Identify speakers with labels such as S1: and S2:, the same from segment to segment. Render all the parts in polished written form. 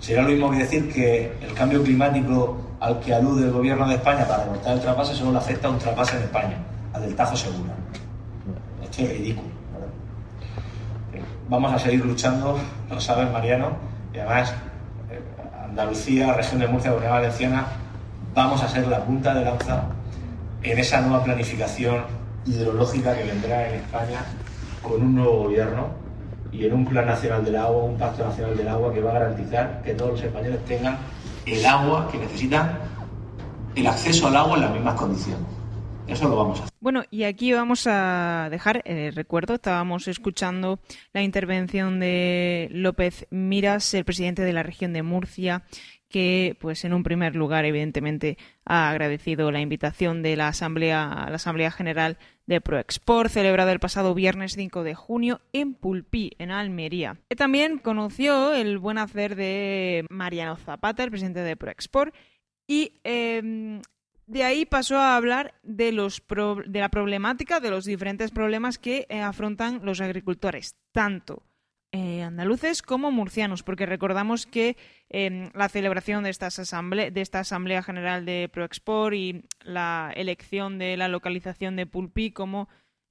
S1: Sería lo mismo que decir que el cambio climático al que alude el gobierno de España para cortar el trasvase solo le afecta a un trasvase en España, al del Tajo Segura. Esto es ridículo, ¿verdad? Vamos a seguir luchando, lo sabes, Mariano, y además Andalucía, región de Murcia, Comunidad Valenciana, vamos a ser la punta de lanza en esa nueva planificación hidrológica que vendrá en España con un nuevo gobierno y en un Plan Nacional del Agua, un Pacto Nacional del Agua que va a garantizar que todos los españoles tengan el agua que necesitan, el acceso al agua en las mismas condiciones. Eso lo vamos a hacer.
S2: Bueno, y aquí vamos a dejar el recuerdo. Estábamos escuchando la intervención de López Miras, el presidente de la región de Murcia, que, pues, en un primer lugar, evidentemente, ha agradecido la invitación de la Asamblea General de Proexport, celebrada el pasado viernes 5 de junio en Pulpí, en Almería. También conoció el buen hacer de Mariano Zapata, el presidente de Proexport, y de ahí pasó a hablar de la problemática, de los diferentes problemas que afrontan los agricultores, tanto andaluces como murcianos, porque recordamos que la celebración de esta Asamblea General de Proexport y la elección de la localización de Pulpí como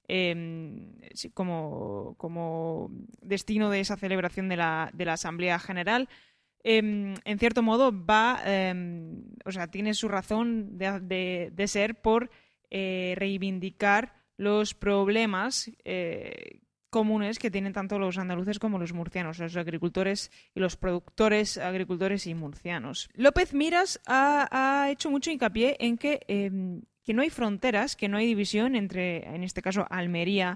S2: destino de esa celebración de la Asamblea General, en cierto modo tiene su razón de ser por reivindicar los problemas comunes que tienen tanto los andaluces como los murcianos, los agricultores y los productores agricultores y murcianos. López Miras ha hecho mucho hincapié en que no hay fronteras, que no hay división entre, en este caso, Almería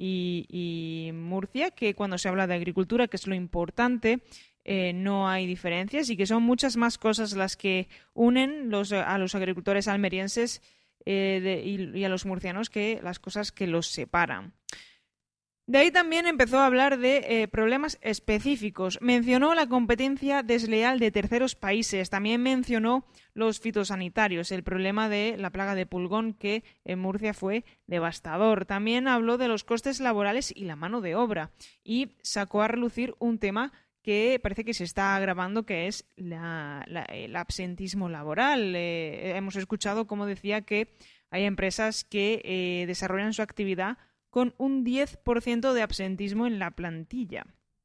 S2: y Murcia, que cuando se habla de agricultura, que es lo importante, no hay diferencias y que son muchas más cosas las que unen a los agricultores almerienses y a los murcianos que las cosas que los separan. De ahí también empezó a hablar de problemas específicos. Mencionó la competencia desleal de terceros países. También mencionó los fitosanitarios, el problema de la plaga de pulgón que en Murcia fue devastador. También habló de los costes laborales y la mano de obra. Y sacó a relucir un tema que parece que se está agravando, que es el absentismo laboral. Hemos escuchado cómo decía que hay empresas que desarrollan su actividad con un 10% de absentismo en la plantilla.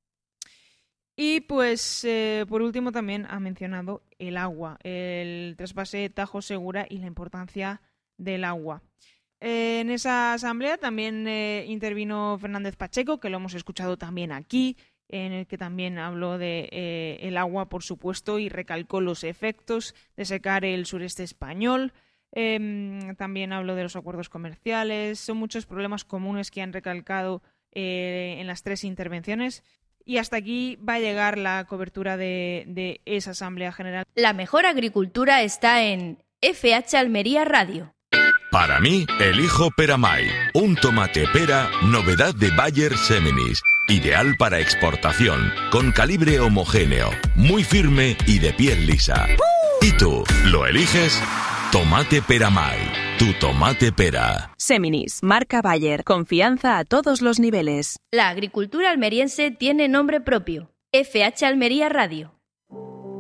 S2: Y pues, por último, también ha mencionado el agua, el trasvase Tajo Segura y la importancia del agua. En esa asamblea también intervino Fernández Pacheco, que lo hemos escuchado también aquí, en el que también habló de el agua, por supuesto, y recalcó los efectos de secar el sureste español. También habló de los acuerdos comerciales. Son muchos problemas comunes que han recalcado en las tres intervenciones. Y hasta aquí va a llegar la cobertura de esa Asamblea General.
S3: La mejor agricultura está en FH Almería Radio.
S4: Para mí, elijo Peramay, un tomate pera, novedad de Bayer Seminis. Ideal para exportación, con calibre homogéneo, muy firme y de piel lisa. ¿Y tú, lo eliges? Tomate Peramay, tu tomate pera.
S5: Seminis, marca Bayer, confianza a todos los niveles.
S3: La agricultura almeriense tiene nombre propio. FH Almería Radio.